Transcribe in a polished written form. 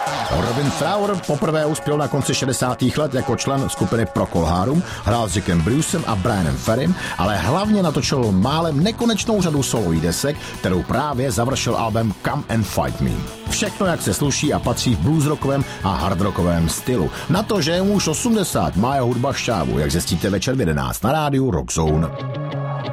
Robin Fowler poprvé uspěl na konci 60. let jako člen skupiny Procol Harum, hrál s Jackem Brucem a Brianem Ferrym, ale hlavně natočil málem nekonečnou řadu solových desek, kterou právě završil album Come and Fight Me. Všechno jak se sluší a patří v bluesrockovém a hardrockovém stylu. Na to, že je mu už 80, má jeho hudba šťávu, jak zjistíte večer v 11 na rádiu Rock Zone.